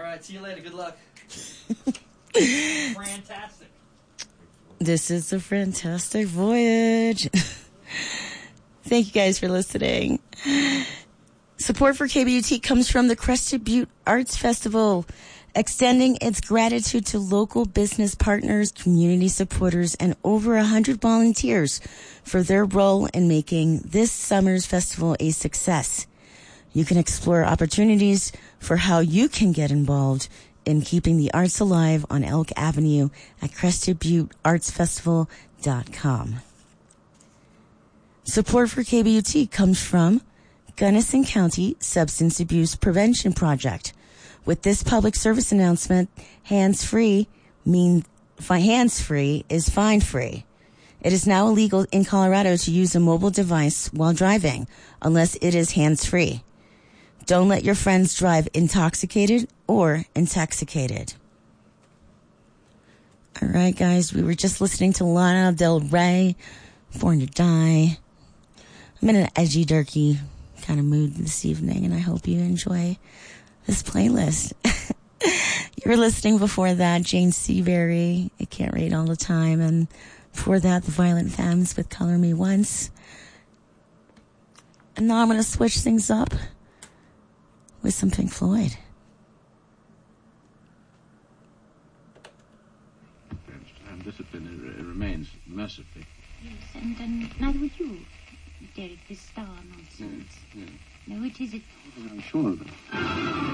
right, see you later. Good luck. Fantastic. This is a fantastic voyage. Thank you guys for listening. Support for KBUT comes from the Crested Butte Arts Festival, extending its gratitude to local business partners, community supporters, and over 100 volunteers for their role in making this summer's festival a success. You can explore opportunities for how you can get involved in keeping the arts alive on Elk Avenue at CrestedButteArtsFestival.com. Support for KBUT comes from Gunnison County Substance Abuse Prevention Project. With this public service announcement, hands-free is fine-free. It is now illegal in Colorado to use a mobile device while driving, unless it is hands-free. Don't let your friends drive intoxicated or intoxicated. All right, guys, we were just listening to Lana Del Rey, Born to Die. I'm in an edgy, dirty kind of mood this evening, and I hope you enjoy this playlist. You were listening before that, Jane Seabury, It Can't Rain All the Time, and before that, The Violent Femmes with Color Me Once. And now I'm going to switch things up with some Pink Floyd. And discipline remains mercifully. Yes, and neither would you, Derek, this star nonsense. Yes. No, it isn't. I'm sure of that.